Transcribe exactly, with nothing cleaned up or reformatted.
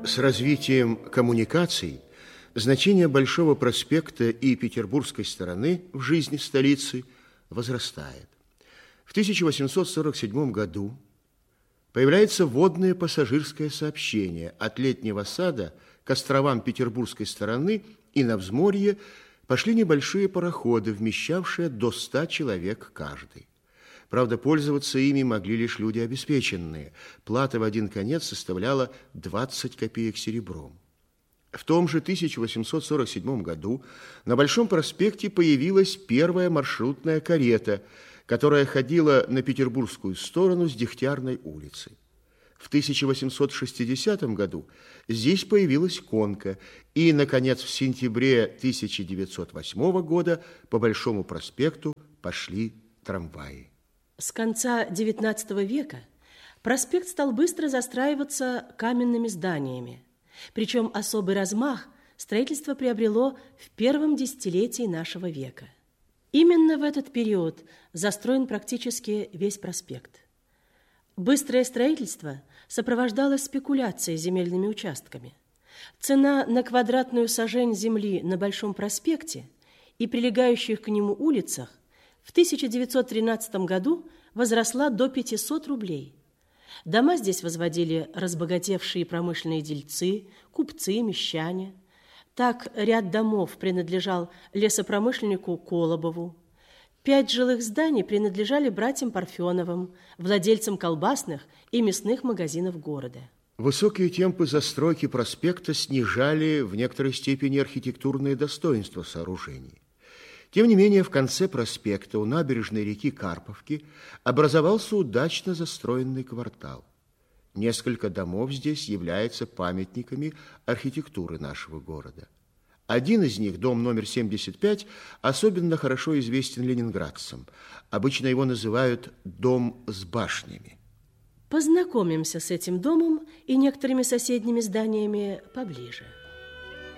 С развитием коммуникаций значение Большого проспекта и Петербургской стороны в жизни столицы возрастает. В тысяча восемьсот сорок седьмом году появляется водное пассажирское сообщение от Летнего сада к островам Петербургской стороны, и на взморье пошли небольшие пароходы, вмещавшие до ста человек каждый. Правда, пользоваться ими могли лишь люди обеспеченные. Плата в один конец составляла двадцать копеек серебром. В том же тысяча восемьсот сорок седьмом году на Большом проспекте появилась первая маршрутная карета, которая ходила на петербургскую сторону с Дегтярной улицы. В тысяча восемьсот шестидесятом году здесь появилась конка, и, наконец, в сентябре тысяча девятьсот восьмого года по Большому проспекту пошли трамваи. С конца девятнадцатого века проспект стал быстро застраиваться каменными зданиями. Причем особый размах строительство приобрело в первом десятилетии нашего века. Именно в этот период застроен практически весь проспект. Быстрое строительство сопровождалось спекуляцией земельными участками. Цена на квадратную сажень земли на Большом проспекте и прилегающих к нему улицах в тысяча девятьсот тринадцатом году возросла до пятисот рублей. Дома здесь возводили разбогатевшие промышленные дельцы, купцы, мещане. Так ряд домов принадлежал лесопромышленнику Колобову. Пять жилых зданий принадлежали братьям Парфеновым, владельцам колбасных и мясных магазинов города. Высокие темпы застройки проспекта снижали в некоторой степени архитектурные достоинства сооружений. Тем не менее, в конце проспекта у набережной реки Карповки образовался удачно застроенный квартал. Несколько домов здесь являются памятниками архитектуры нашего города. Один из них, дом номер семьдесят пять, особенно хорошо известен ленинградцам. Обычно его называют «дом с башнями». Познакомимся с этим домом и некоторыми соседними зданиями поближе.